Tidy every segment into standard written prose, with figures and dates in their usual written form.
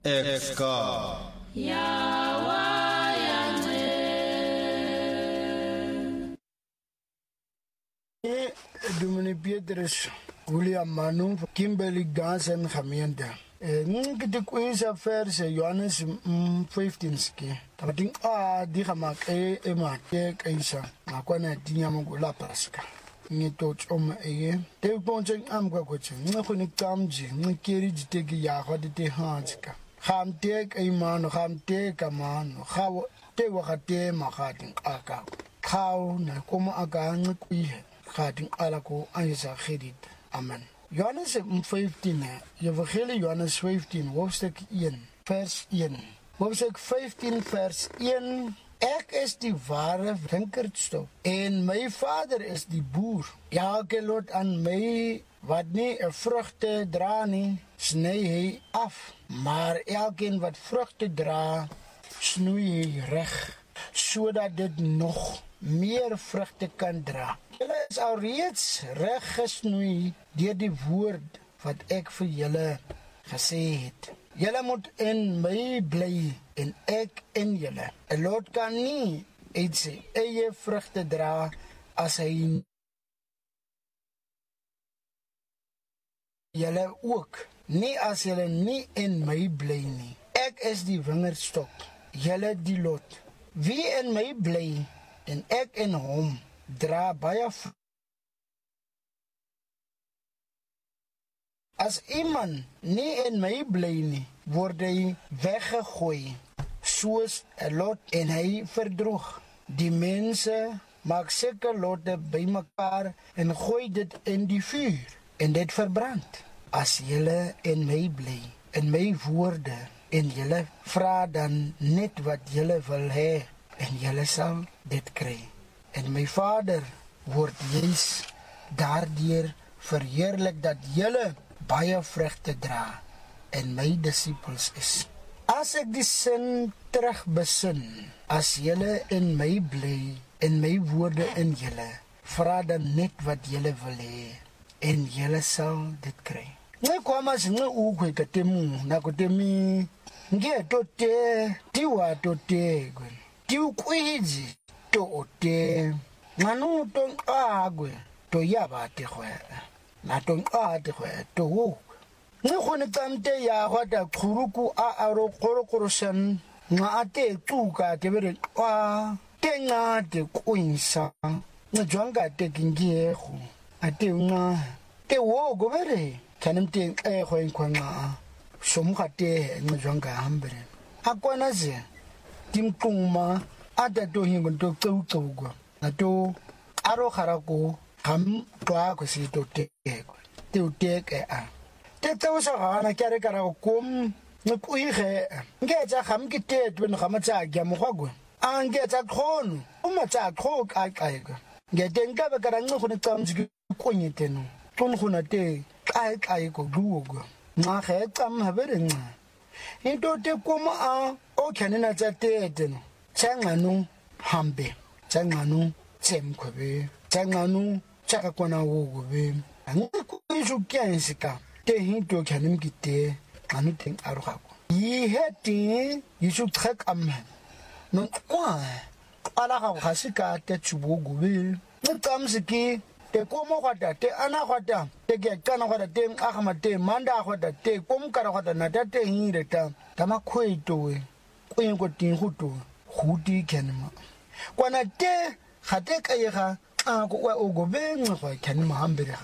Ex-God. Dominic Petrus, William Manu, Kimberly Gans en gemeente. De quiz vers Johannes 15 ski. Dat ding die gemaakt maar kijk isa. Maar kwana dinya mo la praska. Ni tot om Te ponchen am kwa kwache. Ni khoni kamji, ni keri jiteki ya khodi te hanska. Kham tek man, kham tek man, khaw te wakate makhatin aka. Khaw na koma aka ngikwihe. Khatin alako anisa khedit. Amen. Johannes 15, Evangelie Johannes 15, hoofdstuk 1, vers 1. Hoofdstuk 15, vers 1. Ek is die ware winkerdstok en my Vader is die boer. Elke lot aan my wat nie 'n vrugte dra nie, sny hy af. Maar elkeen wat vrugte dra, snoei hy reg, sodat dit nog meer vrugte kan dra. Julle is alreeds reg gesnoei deur die woord wat ek vir julle gesê het. Julle moet in my bly en ek in julle. 'n Lot kan nie uit sy eie vrugte dra as hy julle ook nie as julle nie in my bly nie. Ek is die wingerdstok, julle die lot. Wie in my bly en ek in hom dra baie. As iemand nie in my bly nie, word hy weggegooi soos 'n lot en hy verdroog. Die mense maak sulke lotte bymekaar en gooi dit in die vuur en dit verbrand. As julle in my bly, in my woorde, en julle vra dan net wat julle wil hê en julle sal dit kry. En my Vader word juis daardeur verheerlik dat julle baie vrugte dra en my disippels is. As ek die sin terugbesin, as julle in my bly, en my woorde in julle, vra dan net wat julle wil hê en julle sal dit kry. Ngekwama singe ukwe katemu na kutemi ngetote tiwa tote gwe. Tiukwizi to ote nganu ton agwe to yabate khwe na ton ate khwe to wo nge khone tamte ya khwata khuruku a aro khorokoroshan nga ate tuka tebere wa tenga te kuinsa njwanga te kingiego ate nga te wo gobere kanimte khwe nkwanga somkhate njwanga hambere akwana ze timkuma ada to hingo to tsugo ato aro kharako ham twa ko si to teko te a te tawsa gana kare kara kom no kuige ngeja ham kitet ben khama tsa gya mogwagwe angetsa khono uma tsa kho ka ka ngetenka ba kara ngco ne tsamzi konyeteno tun khona te ka ko dugo nga khe tsam habere nga into te koma a o khanena tsa teteno tsangano hambe tsangano tsemkhobe tsangano tsaka kona wogobe angiko isukyansika te hinto khanim kite anu teng arugako yi heti yisu tkhakam no kwa ala ga gasika te tsubogobe ntsamsiki te komo kwata te ana kwata te ke kana kwata te agama te manda kwata te komkara kwata na te hireta tama khweito we kwenko tinguto khudi kenma kwana te khate kayega ko wa ogobe ngwa kenma hambere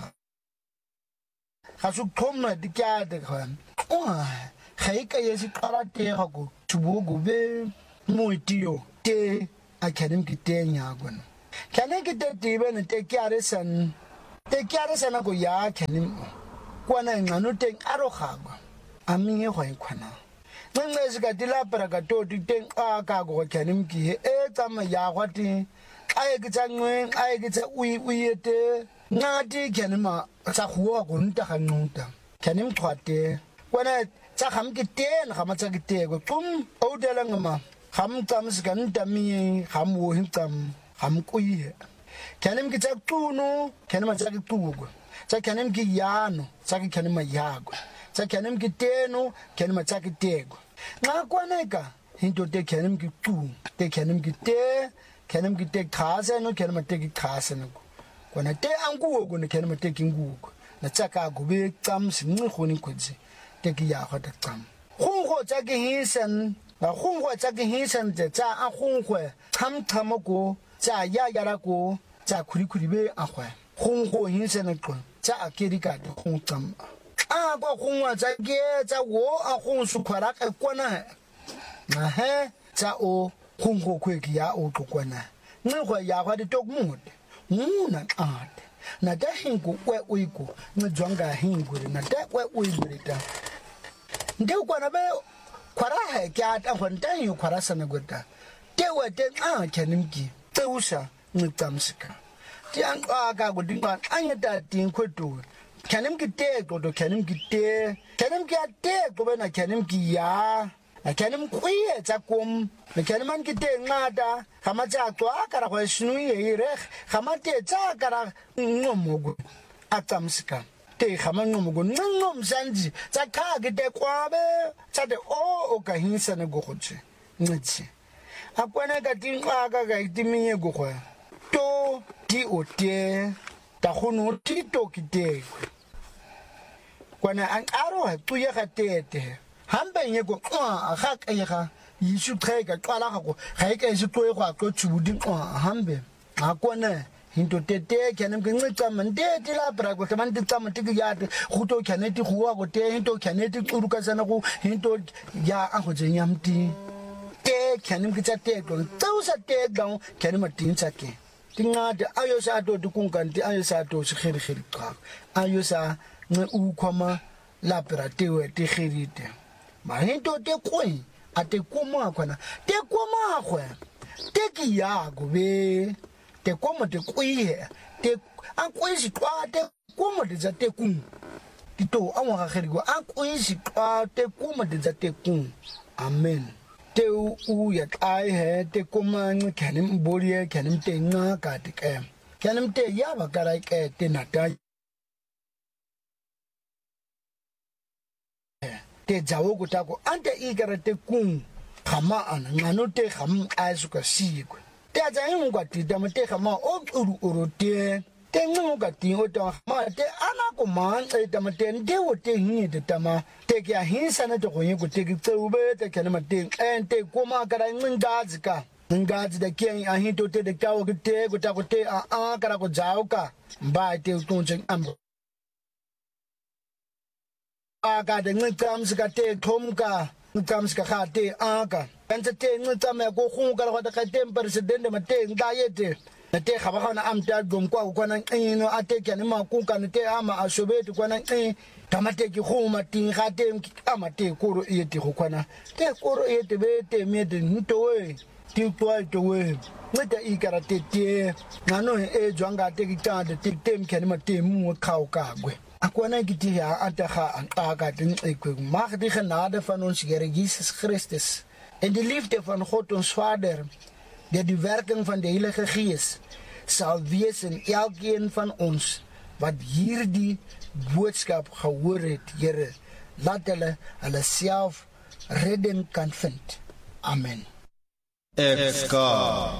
khasu thomna dikyade khan khaika yesi karate go tubogobe moitio te akanim kitenya gwana kane kite tibe ne te kyare san go ya kenim kwana ngano te arogagwa aminge go ikwana nngezi ka dilapara ka toti teng ka go kenim ki tsama ya gwati aye kitsangwe aye kitsa uyete ngati kenima tsa khuwa go nta ga nta kenim twate kwana tsa kham kiten khama tsa kitego tum odela ngama kham tsamsika nta mi kham wo hintsam kham kuye kenim kitsa tunu kenima tsa kitugo tsa kenim ki yano tsa kenim yago tsa kenim kiteno kenima tsa kitego nga kwaneka hinto te kenem ki tu te kenem ki te khasa no kenem te ki khasa no kwana te angu go ne kenem te ki ngu na tsaka go be tsam sinci go ni khotse te ki ya go ta tsam go tsa ke hinsen na go tsa ke hinsen tsa a go tham go tsa ya ra go tsa khuri be a go hinsen go tsa a ke di ka go tsam a go tsa ke tsa wo a go su khara ka kwana na he tsa o go kweki ya o tlokwana ngwe ya ga di tokmude muna ade na da hingu we uiku ngijwanga hingu na da we uibrita ndi kwana be kwara ha kya ta kwanta yu kwara sana gota te we te kenimki te usha ngitsamsika ti an ga go dinga anya da tin kwetu kenimki te go do kenimki te go be na kenimki ya kenim kuye tsakum kenim man kite ngada khama tsa twa kara go shinu yire khama te tsa kara ngomogo atsamsika te khama ngomogo ngom sanji tsa kha kite kwabe tsa de o ka hinsa ne go gotse ngitsi akwana ka tinqa ka itiminye go go to ti o te ta khono ti to kite kwana an aro ha tuye ga tete hambe nyego ga ka ga yishu trega kwala go ga ke se tloe go go tshudi hambe akona hinto tete kenem ke ncitsa mande ti la bra go tman ti tsama ti ya go to keneti go go te hinto keneti tsuruka sana go hinto ya a go tsenya mti te kenem ke tsa te go tsausa te down kenem ti ntsa ke tingada ayo sa to dikunkanti ayo sa to se khiri ka ayo sa ne u khoma la bra te we ti khirite ma hinto te koi ate koma kwana te koma khwe te ki ya go be te koma te koi te an koi si twa te koma de za te kun ti to awon ga khiri go an koi si twa te koma de za te kun amen te u ya ai he te koma ni kenim bolie kenim te nga ka te kenim te ya ba ka ke te na ta te jawo go ta go ante igara te kun khama ana ngano te kham azuka siku te aja yin go ti da te khama o uru te ngo ga ti o ta ma te ana ko man e ta te nde o te hin de tama te kya hin sana to go yin go te ki tsube te kana ma te ente ko ma kara ngazika ngazi da ke a hin to te de ka o te go ta go te a kara go jawo ka ba te to chen ambo aga de ngitsamsika te thomka ngitsamsika kha te aga ntse te ngitsame go khunga la ga te president ma te ngayete na te khaba khana amta gomkwa go kwana ino ate kyane ma kunka ne te ama ashobeti kwana tamate ki khuma tin ga te amate koro yete go kwana te koro yete be te mede ntowe ti twa to we ngita ikara te te ngano e jwanga te ki tande te tem kyane ma te mu khau ka gwe akwana giti ya ataga an aga din ek mag die genade van ons Here Jesus Christus en die liefde van God ons Vader deur die werking van die Heilige Gees sal wees in elkeen van ons wat hierdie boodskap gehoor het, Here, laat hulle self redding kan vind. Amen.